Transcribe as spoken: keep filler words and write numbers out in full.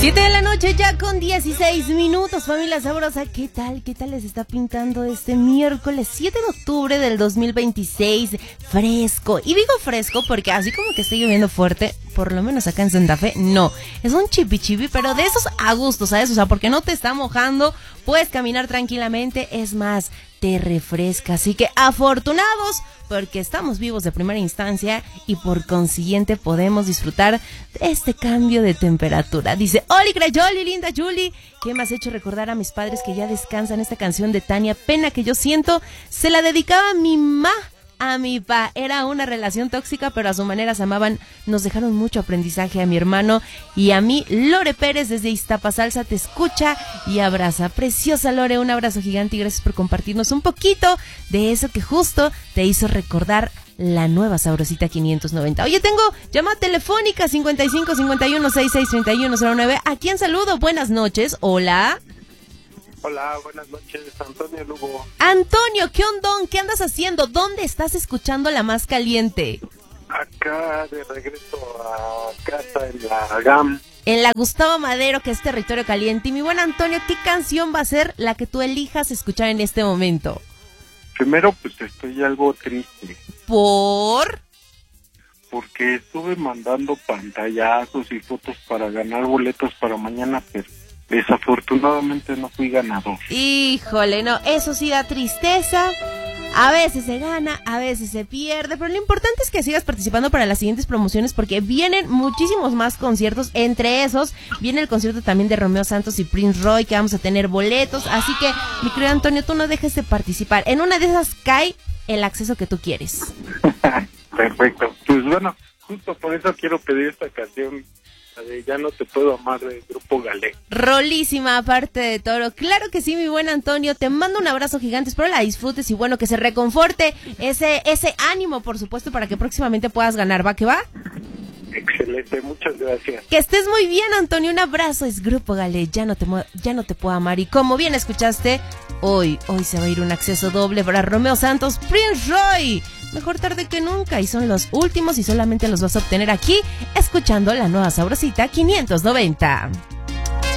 Siete de la noche ya con dieciséis minutos, familia sabrosa. ¿Qué tal? ¿Qué tal les está pintando este miércoles siete de octubre del dos mil veintiséis? Fresco. Y digo fresco porque así como que está lloviendo fuerte, por lo menos acá en Santa Fe, no. Es un chipi chipi, pero de esos a gusto, ¿sabes? O sea, porque no te está mojando, puedes caminar tranquilamente, es más, te refresca. Así que afortunados porque estamos vivos de primera instancia y por consiguiente podemos disfrutar de este cambio de temperatura. Dice, Oli Crayoli, linda Julie, que me has hecho recordar a mis padres que ya descansan. Esta canción de Tania, Pena que yo siento, se la dedicaba a mi ma. A mi pa, era una relación tóxica, pero a su manera se amaban. Nos dejaron mucho aprendizaje a mi hermano y a mí. Lore Pérez desde Iztapasalsa te escucha y abraza. Preciosa Lore, un abrazo gigante y gracias por compartirnos un poquito de eso que justo te hizo recordar la nueva Sabrosita quinientos noventa. Oye, tengo llamada telefónica cincuenta y cinco cincuenta y uno sesenta y seis treinta y uno cero nueve. ¿A quién saludo? Buenas noches. Hola. Hola, buenas noches, Antonio Lugo. Antonio, ¿qué ondón? ¿Qué andas haciendo? ¿Dónde estás escuchando La Más Caliente? Acá de regreso a casa en la G A M. En la Gustavo Madero, que es territorio caliente. Y mi buen Antonio, ¿qué canción va a ser la que tú elijas escuchar en este momento? Primero, pues estoy algo triste. ¿Por? Porque estuve mandando pantallazos y fotos para ganar boletos para mañana, pero desafortunadamente no fui ganador. Híjole, no, eso sí da tristeza. A veces se gana, a veces se pierde, pero lo importante es que sigas participando para las siguientes promociones porque vienen muchísimos más conciertos. Entre esos viene el concierto también de Romeo Santos y Prince Roy, que vamos a tener boletos. Así que, mi querido Antonio, tú no dejes de participar. En una de esas cae el acceso que tú quieres. Perfecto. Pues bueno, justo por eso quiero pedir esta canción, la de Ya no te puedo amar, del Grupo Galé. Rolísima, aparte de todo. Claro que sí, mi buen Antonio. Te mando un abrazo gigante. Espero la disfrutes y bueno, que se reconforte ese ese ánimo, por supuesto, para que próximamente puedas ganar. ¿Va que va? Excelente, muchas gracias. Que estés muy bien, Antonio. Un abrazo. Es Grupo Galé. Ya no te, ya no te puedo amar. Y como bien escuchaste, hoy, hoy se va a ir un acceso doble para Romeo Santos, Prince Roy. Mejor tarde que nunca, y son los últimos y solamente los vas a obtener aquí, escuchando la nueva Sabrosita quinientos noventa.